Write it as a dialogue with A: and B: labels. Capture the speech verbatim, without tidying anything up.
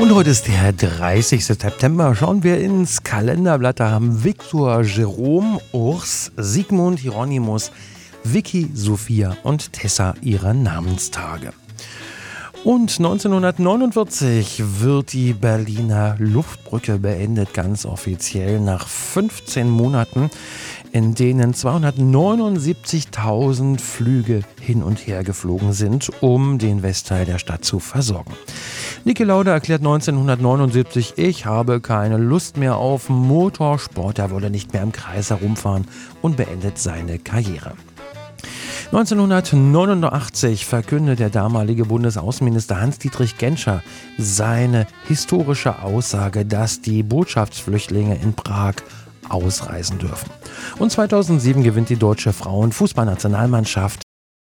A: Und heute ist der dreißigste September. Schauen wir ins Kalenderblatt. Da haben Viktor, Jerome, Urs, Sigmund, Hieronymus, Vicky, Sophia und Tessa ihre Namenstage. Und neunzehnhundertneunundvierzig wird die Berliner Luftbrücke beendet, ganz offiziell nach fünfzehn Monaten, in denen zweihundertneunundsiebzigtausend Flüge hin und her geflogen sind, um den Westteil der Stadt zu versorgen. Niki Lauda erklärt neunzehnhundertneunundsiebzig, ich habe keine Lust mehr auf Motorsport, er wolle nicht mehr im Kreis herumfahren und beendet seine Karriere. neunzehnhundertneunundachtzig verkündet der damalige Bundesaußenminister Hans-Dietrich Genscher seine historische Aussage, dass die Botschaftsflüchtlinge in Prag ausreisen dürfen. Und zweitausendsieben gewinnt die deutsche Frauenfußballnationalmannschaft